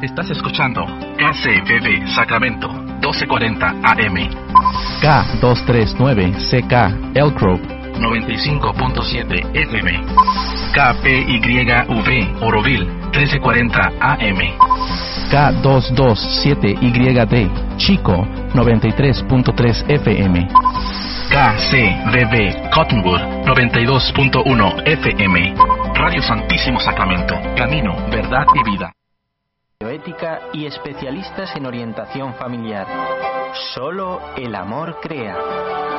Estás escuchando KCBB Sacramento, 1240 AM. K239CK Elk Grove, 95.7 FM. KPYV Oroville, 1340 AM. K227YD Chico, 93.3 FM. KCBB Cottonwood, 92.1 FM. Radio Santísimo Sacramento, camino, verdad y vida. Bioética y especialistas en orientación familiar. Solo el amor crea.